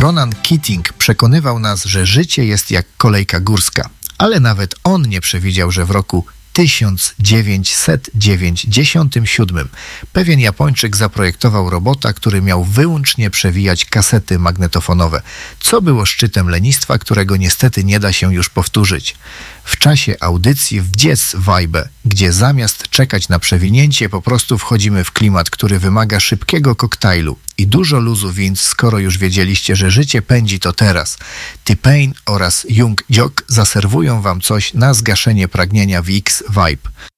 Ronan Keating przekonywał nas, że życie jest jak kolejka górska, ale nawet on nie przewidział, że w roku 1997 pewien Japończyk zaprojektował robota, który miał wyłącznie przewijać kasety magnetofonowe, co było szczytem lenistwa, którego niestety nie da się już powtórzyć. W czasie audycji w Jazz Vibe, gdzie zamiast czekać na przewinięcie po prostu wchodzimy w klimat, który wymaga szybkiego koktajlu i dużo luzu, więc skoro już wiedzieliście, że życie pędzi, to teraz T-Pain oraz Jung Jock zaserwują wam coś na zgaszenie pragnienia w X Vibe.